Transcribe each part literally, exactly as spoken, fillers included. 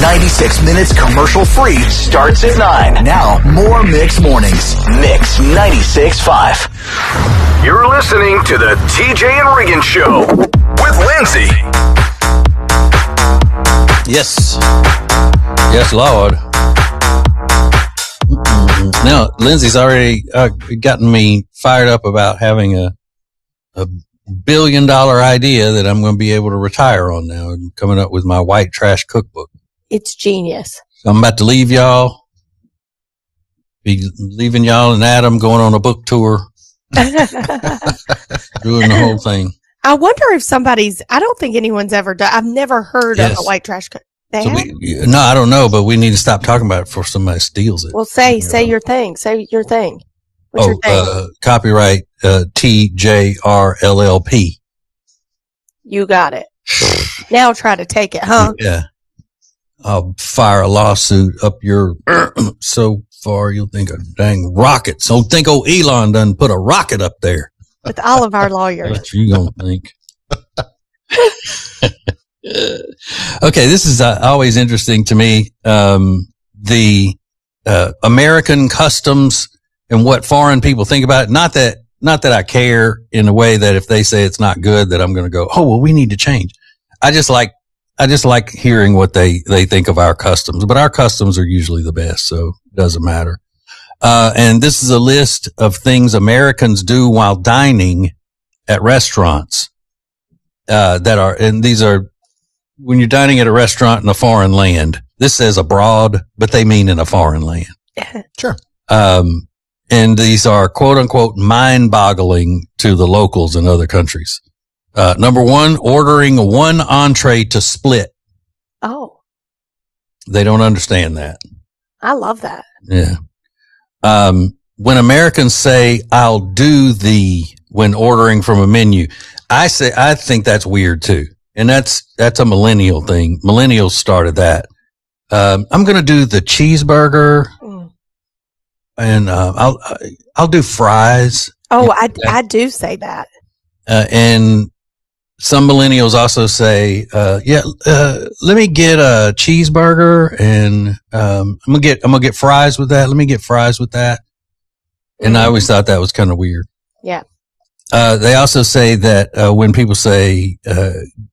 ninety-six minutes commercial free starts at nine. Now, more Mix Mornings. Mix ninety-six point five. You're listening to the T J and Regan Show with Lindsay. Yes. Yes, Lord. Mm-mm. Now, Lindsay's already uh, gotten me fired up about having a a billion dollar idea that I'm going to be able to retire on now. I'm coming up with my white trash cookbook. It's genius. So I'm about to leave y'all. Be leaving y'all and Adam going on a book tour. Doing the whole thing. I wonder if somebody's, I don't think anyone's ever done, I've never heard Yes. of a white trash cook. They So have? we, no, I don't know, but we need to stop talking about it before somebody steals it. Well, say, You say know. your thing. Say your thing. What's Oh, your thing? uh, copyright, uh, T J R L L P. You got it. Now try to take it, huh? Yeah. I'll fire a lawsuit up your so far you'll think a dang rocket. So think old Elon done put a rocket up there. With all of our lawyers. What you gonna think? Okay, this is uh, always interesting to me. Um, the uh, American customs and what foreign people think about it. Not that, not that I care in a way that if they say it's not good, that I'm going to go, oh well, we need to change. I just like, I just like hearing what they they think of our customs. But our customs are usually the best, so it doesn't matter. Uh, and this is a list of things Americans do while dining at restaurants. Uh, that are, and these are, when you're dining at a restaurant in a foreign land, this says abroad, but they mean in a foreign land. Sure. Um, and these are quote unquote mind boggling to the locals in other countries. Uh, number one, ordering one entree to split. Oh, They don't understand that. I love that. Yeah. Um, when Americans say, I'll do thee when ordering from a menu, I say, I think that's weird too. And that's, that's a millennial thing. Millennials started that. Um, I'm going to do the cheeseburger Mm. and, uh, I'll, I'll do fries. Oh, I, I do say that. Uh, and some millennials also say, uh, yeah, uh, let me get a cheeseburger and, um, I'm going to get, I'm going to get fries with that. Let me get fries with that. And I always thought that was kind of weird. Yeah. Uh, they also say that, uh, when people say, uh,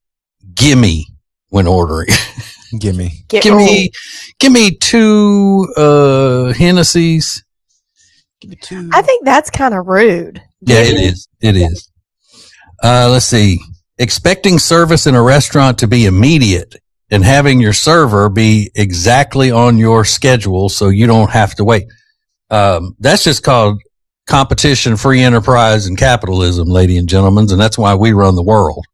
gimme when ordering, Gimme. Get give rolled. me, give me two, uh, Hennessy's. Give me two. I think that's kind of rude. Yeah, it is. It is. Uh, let's see. Expecting service in a restaurant to be immediate and having your server be exactly on your schedule so you don't have to wait. Um, that's just called competition, free enterprise, and capitalism, ladies and gentlemen. And that's why we run the world.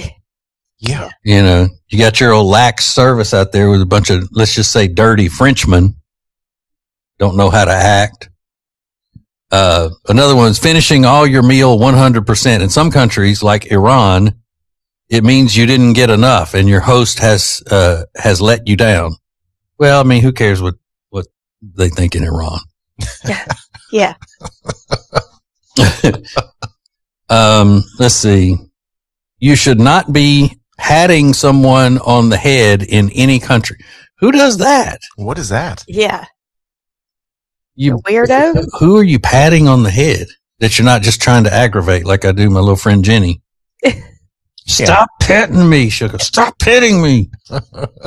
Yeah. You know, you got your old lax service out there with a bunch of, let's just say, dirty Frenchmen. Don't know how to act. Uh, another one is finishing all your meal one hundred percent. In some countries like Iran, it means you didn't get enough and your host has, uh, has let you down. Well, I mean, who cares what, what they think in Iran? Yeah. um, let's see. You should not be patting someone on the head in any country. Who does that? What is that? Yeah. You Weirdo. Who are you patting on the head that you're not just trying to aggravate like I do my little friend Jenny? Stop petting me, sugar. Stop petting me.